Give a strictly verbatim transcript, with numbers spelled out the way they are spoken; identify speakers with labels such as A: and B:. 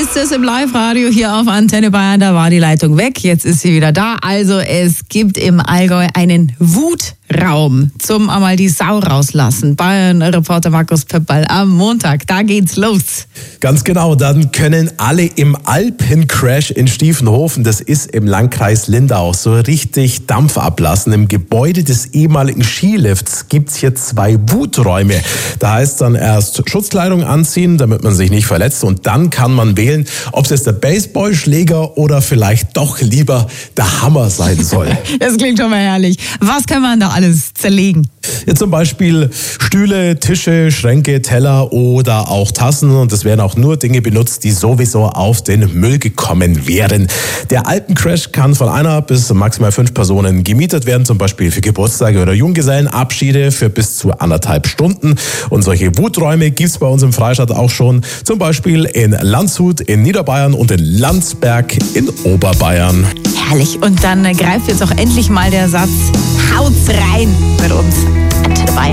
A: heißt es im Live-Radio hier auf Antenne Bayern. Da war die Leitung weg, jetzt ist sie wieder da. Also es gibt im Allgäu einen Wutraum zum einmal die Sau rauslassen. Bayern-Reporter Markus Pöppal am Montag, da geht's los.
B: Ganz genau, dann können alle im Alpencrash in Stiefenhofen, das ist im Landkreis Lindau, so richtig Dampf ablassen. Im Gebäude des ehemaligen Skilifts gibt's hier zwei Wuträume. Da heißt dann erst Schutzkleidung anziehen, damit man sich nicht verletzt, und dann kann man wählen, ob es jetzt der Baseballschläger oder vielleicht doch lieber der Hammer sein soll.
A: Das klingt schon mal herrlich. Was kann man da alles zerlegen?
B: Ja, zum Beispiel Stühle, Tische, Schränke, Teller oder auch Tassen, und es werden auch nur Dinge benutzt, die sowieso auf den Müll gekommen wären. Der Alpencrash kann von einer bis maximal fünf Personen gemietet werden, zum Beispiel für Geburtstage oder Junggesellenabschiede für bis zu anderthalb Stunden. Und solche Wuträume gibt's bei uns im Freistaat auch schon, zum Beispiel in Landshut in Niederbayern und in Landsberg in Oberbayern.
A: Herrlich. Und dann greift jetzt auch endlich mal der Satz, haut's rein mit uns. Antenne Bayern.